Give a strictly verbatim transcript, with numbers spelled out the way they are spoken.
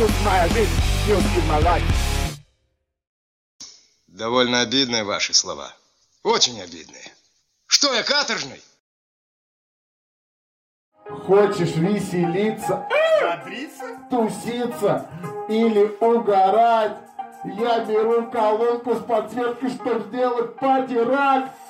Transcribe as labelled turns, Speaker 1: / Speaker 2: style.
Speaker 1: Just моя жизнь, just my life.
Speaker 2: Довольно обидные ваши слова. Очень обидные. Что, я каторжный?
Speaker 3: Хочешь веселиться, туситься или угорать? Я беру колонку с подсветкой, чтобы сделать пати-рак.